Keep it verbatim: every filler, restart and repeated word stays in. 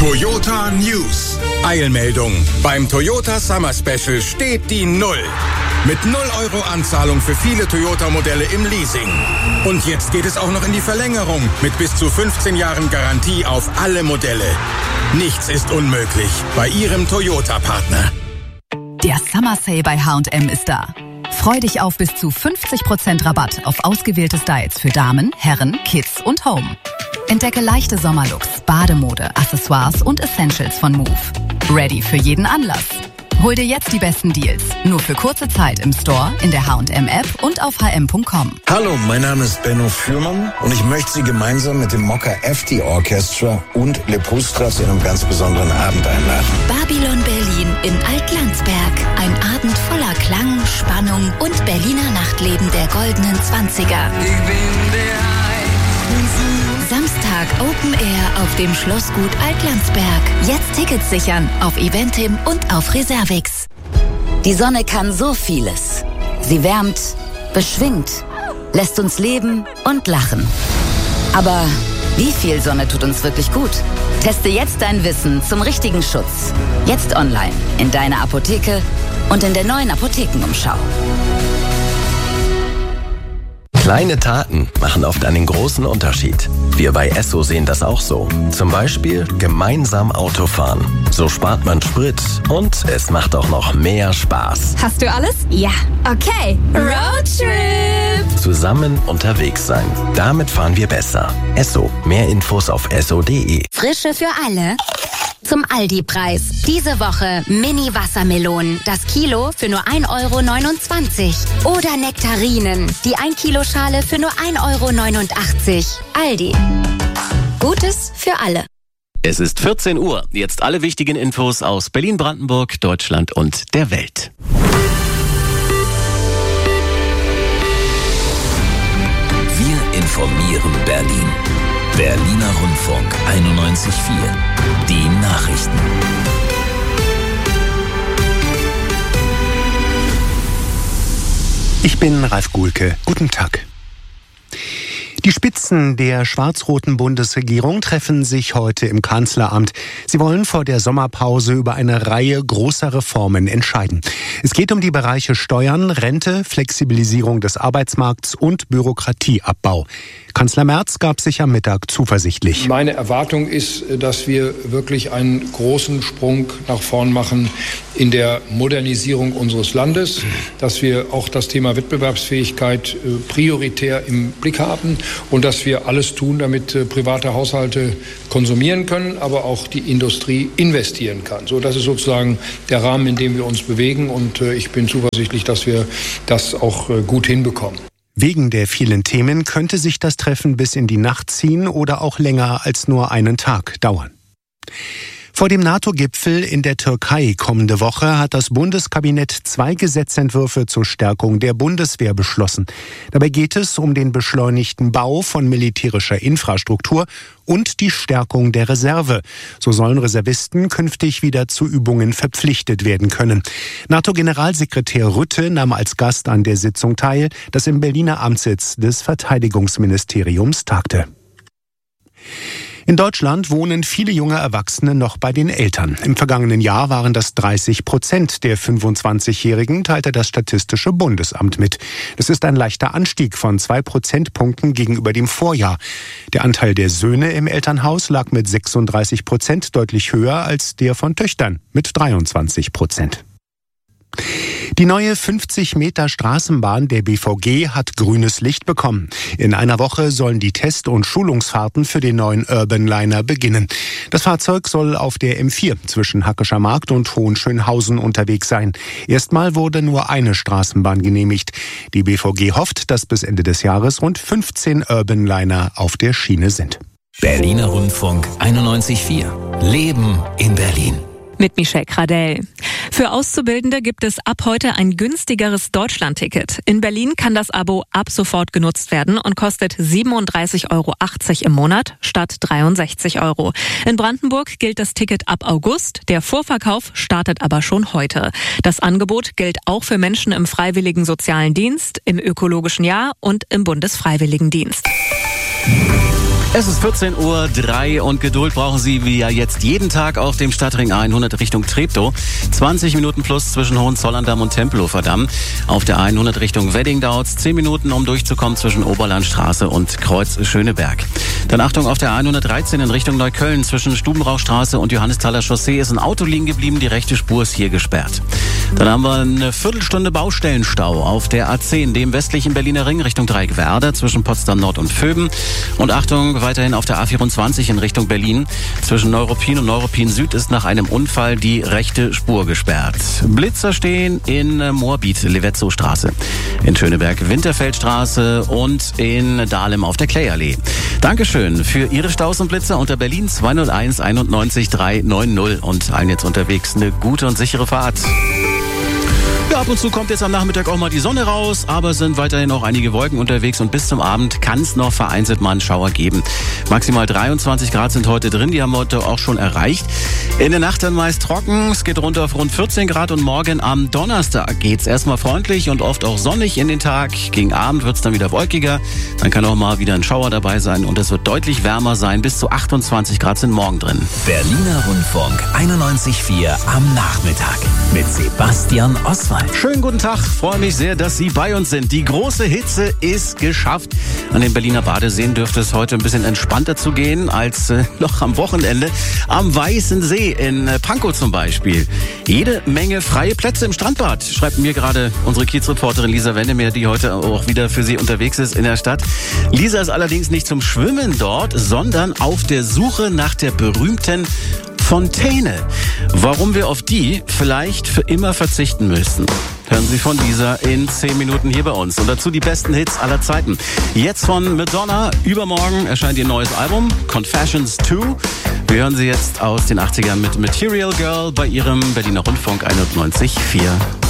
Toyota News. Eilmeldung. Beim Toyota Summer Special steht die Null. Mit null Euro Anzahlung für viele Toyota-Modelle im Leasing. Und jetzt geht es auch noch in die Verlängerung mit bis zu fünfzehn Jahren Garantie auf alle Modelle. Nichts ist unmöglich bei Ihrem Toyota-Partner. Der Summer Sale bei H und M ist da. Freu dich auf bis zu fünfzig Prozent Rabatt auf ausgewählte Styles für Damen, Herren, Kids und Home. Entdecke leichte Sommerlooks, Bademode, Accessoires und Essentials von Move. Ready für jeden Anlass. Hol dir jetzt die besten Deals. Nur für kurze Zeit im Store, in der H und M App und auf h m punkt com. Hallo, mein Name ist Benno Fürmann und ich möchte Sie gemeinsam mit dem Mokka F D Orchestra und Lepustra zu einem ganz besonderen Abend einladen. Babylon Berlin in Altlandsberg. Ein Abend voller Klang, Spannung und Berliner Nachtleben der goldenen Zwanziger. Ich bin der Samstag Open Air auf dem Schlossgut Altlandsberg. Jetzt Tickets sichern auf Eventim und auf Reservix. Die Sonne kann so vieles. Sie wärmt, beschwingt, lässt uns leben und lachen. Aber wie viel Sonne tut uns wirklich gut? Teste jetzt dein Wissen zum richtigen Schutz. Jetzt online, in deiner Apotheke und in der neuen Apothekenumschau. Kleine Taten machen oft einen großen Unterschied. Wir bei Esso sehen das auch so. Zum Beispiel gemeinsam Auto fahren. So spart man Sprit und es macht auch noch mehr Spaß. Hast du alles? Ja. Okay. Roadtrip! Zusammen unterwegs sein. Damit fahren wir besser. Esso. Mehr Infos auf esso punkt de. Frische für alle. Zum Aldi-Preis. Diese Woche Mini-Wassermelonen. Das Kilo für nur ein Euro neunundzwanzig. Oder Nektarinen. Die ein Kilo Schale für nur ein Euro neunundachtzig. Aldi. Gutes für alle. Es ist vierzehn Uhr. Jetzt alle wichtigen Infos aus Berlin, Brandenburg, Deutschland und der Welt. Wir informieren Berlin. Berliner Rundfunk einundneunzig Komma vier. Die Nachrichten. Ich bin Ralf Guhlke. Guten Tag. Die Spitzen der schwarz-roten Bundesregierung treffen sich heute im Kanzleramt. Sie wollen vor der Sommerpause über eine Reihe großer Reformen entscheiden. Es geht um die Bereiche Steuern, Rente, Flexibilisierung des Arbeitsmarkts und Bürokratieabbau. Kanzler Merz gab sich am Mittag zuversichtlich. Meine Erwartung ist, dass wir wirklich einen großen Sprung nach vorn machen in der Modernisierung unseres Landes, dass wir auch das Thema Wettbewerbsfähigkeit prioritär im Blick haben und dass wir alles tun, damit private Haushalte konsumieren können, aber auch die Industrie investieren kann. So, das ist sozusagen der Rahmen, in dem wir uns bewegen, und ich bin zuversichtlich, dass wir das auch gut hinbekommen. Wegen der vielen Themen könnte sich das Treffen bis in die Nacht ziehen oder auch länger als nur einen Tag dauern. Vor dem NATO-Gipfel in der Türkei kommende Woche hat das Bundeskabinett zwei Gesetzentwürfe zur Stärkung der Bundeswehr beschlossen. Dabei geht es um den beschleunigten Bau von militärischer Infrastruktur und die Stärkung der Reserve. So sollen Reservisten künftig wieder zu Übungen verpflichtet werden können. NATO-Generalsekretär Rutte nahm als Gast an der Sitzung teil, das im Berliner Amtssitz des Verteidigungsministeriums tagte. In Deutschland wohnen viele junge Erwachsene noch bei den Eltern. Im vergangenen Jahr waren das dreißig Prozent der fünfundzwanzigjährigen, teilte das Statistische Bundesamt mit. Das ist ein leichter Anstieg von zwei Prozentpunkten gegenüber dem Vorjahr. Der Anteil der Söhne im Elternhaus lag mit sechsunddreißig Prozent deutlich höher als der von Töchtern mit dreiundzwanzig Prozent. Die neue fünfzig Meter Straßenbahn der B V G hat grünes Licht bekommen. In einer Woche sollen die Test- und Schulungsfahrten für den neuen Urban Liner beginnen. Das Fahrzeug soll auf der M vier zwischen Hackescher Markt und Hohenschönhausen unterwegs sein. Erstmal wurde nur eine Straßenbahn genehmigt. Die B V G hofft, dass bis Ende des Jahres rund fünfzehn Urban Liner auf der Schiene sind. Berliner Rundfunk einundneunzig Komma vier. Leben in Berlin. Mit Michelle Kradell. Für Auszubildende gibt es ab heute ein günstigeres Deutschlandticket. In Berlin kann das Abo ab sofort genutzt werden und kostet siebenunddreißig Euro achtzig im Monat statt dreiundsechzig Euro. In Brandenburg gilt das Ticket ab August. Der Vorverkauf startet aber schon heute. Das Angebot gilt auch für Menschen im Freiwilligen Sozialen Dienst, im Ökologischen Jahr und im Bundesfreiwilligendienst. Es ist vierzehn Uhr drei und Geduld brauchen Sie wie ja jetzt jeden Tag auf dem Stadtring A hundert Richtung Treptow. zwanzig Minuten plus zwischen Hohenzollern-Damm und Tempelhofer Damm. Auf der A hundert Richtung Wedding dauert es zehn Minuten, um durchzukommen zwischen Oberlandstraße und Kreuz Schöneberg. Dann Achtung, auf der A hundertdreizehn in Richtung Neukölln zwischen Stubenrauchstraße und Johannisthaler Chaussee ist ein Auto liegen geblieben. Die rechte Spur ist hier gesperrt. Dann haben wir eine Viertelstunde Baustellenstau auf der A zehn, dem westlichen Berliner Ring Richtung Dreieckwerder zwischen Potsdam Nord und Vöben. Und Achtung, weiterhin auf der A vierundzwanzig in Richtung Berlin. Zwischen Neuruppin und Neuruppin Süd ist nach einem Unfall die rechte Spur gesperrt. Blitzer stehen in Moabit, Levetzow-Straße, in Schöneberg, Winterfeldstraße und in Dahlem auf der Klayallee. Dankeschön für Ihre Staus und Blitzer unter Berlin zwei null eins einundneunzig dreihundertneunzig und allen jetzt unterwegs eine gute und sichere Fahrt. Ja, ab und zu kommt jetzt am Nachmittag auch mal die Sonne raus, aber es sind weiterhin auch einige Wolken unterwegs und bis zum Abend kann es noch vereinzelt mal einen Schauer geben. Maximal dreiundzwanzig Grad sind heute drin, die haben wir heute auch schon erreicht. In der Nacht dann meist trocken, es geht runter auf rund vierzehn Grad und morgen am Donnerstag geht's erstmal freundlich und oft auch sonnig in den Tag. Gegen Abend wird's dann wieder wolkiger, dann kann auch mal wieder ein Schauer dabei sein und es wird deutlich wärmer sein, bis zu achtundzwanzig Grad sind morgen drin. Berliner Rundfunk einundneunzig Komma vier am Nachmittag mit Sebastian Oswald. Schönen guten Tag, freue mich sehr, dass Sie bei uns sind. Die große Hitze ist geschafft. An den Berliner Badeseen dürfte es heute ein bisschen entspannter zugehen als äh, noch am Wochenende. Am Weißen See in äh, Pankow zum Beispiel. Jede Menge freie Plätze im Strandbad, schreibt mir gerade unsere Kiezreporterin Lisa Wendemeer, die heute auch wieder für Sie unterwegs ist in der Stadt. Lisa ist allerdings nicht zum Schwimmen dort, sondern auf der Suche nach der berühmten Fontäne. Warum wir auf die vielleicht für immer verzichten müssen, hören Sie von Lisa in zehn Minuten hier bei uns. Und dazu die besten Hits aller Zeiten. Jetzt von Madonna. Übermorgen erscheint ihr neues Album, Confessions zwei. Wir hören sie jetzt aus den achtzigern mit Material Girl bei ihrem Berliner Rundfunk einundneunzig Komma vier.